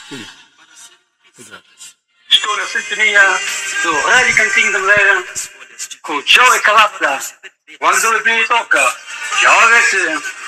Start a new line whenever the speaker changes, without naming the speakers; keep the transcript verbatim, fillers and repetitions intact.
Estou na sintonia do Rádio Cantinho da Madeira com o Joey Calapra. Quando o Filipinho toca, joga-se.